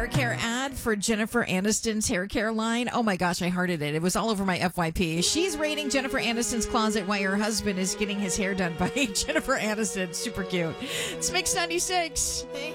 hair care ad for Jennifer Aniston's hair care line. Oh my gosh, I hearted it. It was all over my FYP. She's raiding Jennifer Aniston's closet while her husband is getting his hair done by Jennifer Aniston. Super cute. It's Mix 96.